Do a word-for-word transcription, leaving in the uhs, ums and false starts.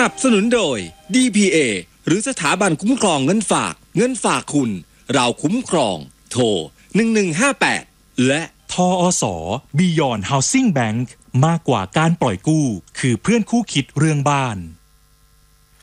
นับสนุนโดย ดี พี เอ หรือสถาบันคุ้มครองเงินฝากเงินฝากคุณเราคุ้มครองโทรหนึ่งหนึ่งห้าแปดและทอส. Beyond Housing Bank มากกว่าการปล่อยกู้คือเพื่อนคู่คิดเรื่องบ้าน